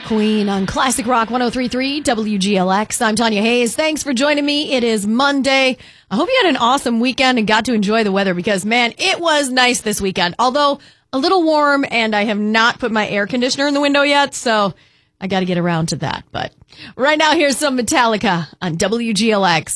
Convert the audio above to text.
Queen on Classic Rock 103.3 WGLX. I'm Tanya Hayes. Thanks for joining me. It is Monday. I hope you had an awesome weekend and got to enjoy the weather because, man, it was nice this weekend. Although a little warm, and I have not put my air conditioner in the window yet, so I got to get around to that. But right now, here's some Metallica on WGLX.